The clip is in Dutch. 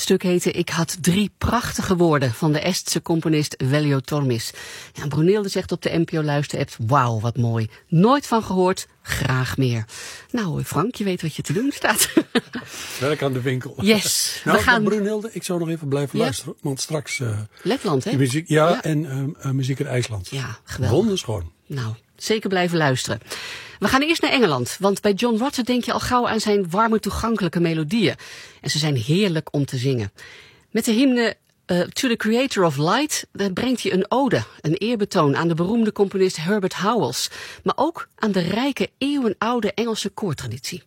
stuk heette Ik had 3 prachtige woorden van de Estse componist Veljo Tormis. Ja, Brunilde zegt op de NPO Luister-app, wauw, wat mooi. Nooit van gehoord, graag meer. Nou, Frank, je weet wat je te doen staat. Werk aan de winkel. Yes. Nou, we gaan... Brunilde, ik zou nog even blijven luisteren. Want straks... Letland, hè? Muziek, en muziek uit IJsland. Ja, geweldig. Wonderschoon. Nou, zeker blijven luisteren. We gaan eerst naar Engeland, want bij John Rutter denk je al gauw aan zijn warme, toegankelijke melodieën. En ze zijn heerlijk om te zingen. Met de hymne To the Creator of Light brengt hij een ode, een eerbetoon aan de beroemde componist Herbert Howells. Maar ook aan de rijke, eeuwenoude Engelse koortraditie.